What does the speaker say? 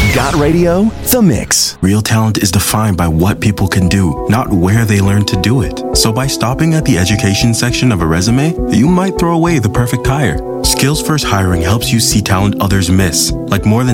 Got Radio? The Mix. Real talent is defined by what people can do, not where they learn to do it. So by stopping at the education section of a resume, you might throw away the perfect hire. Skills First Hiring helps you see talent others miss, like more than